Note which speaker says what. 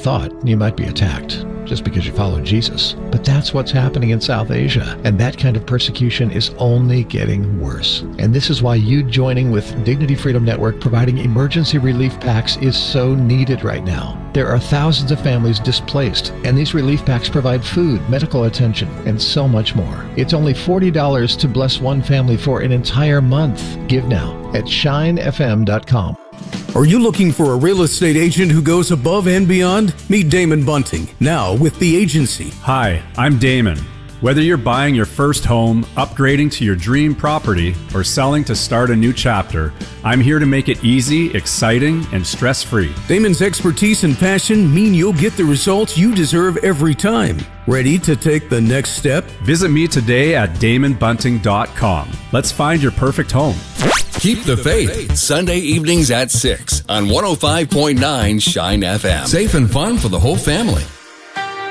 Speaker 1: thought you might be attacked just because you follow Jesus. But that's what's happening in South Asia, and that kind of persecution is only getting worse. And this is why you joining with Dignity Freedom Network providing emergency relief packs is so needed right now. There are thousands of families displaced, and these relief packs provide food, medical attention, and so much more. It's only $40 to bless one family for an entire month. Give now at shinefm.com.
Speaker 2: Are you looking for a real estate agent who goes above and beyond? Meet Damon Bunting, now with The Agency.
Speaker 3: Hi, I'm Damon. Whether you're buying your first home, upgrading to your dream property, or selling to start a new chapter, I'm here to make it easy, exciting, and stress-free.
Speaker 2: Damon's expertise and passion mean you'll get the results you deserve every time. Ready to take the next step?
Speaker 3: Visit me today at damonbunting.com. Let's find your perfect home.
Speaker 4: Keep the faith. Sunday evenings at 6 on 105.9 Shine FM. Safe and fun for the whole family.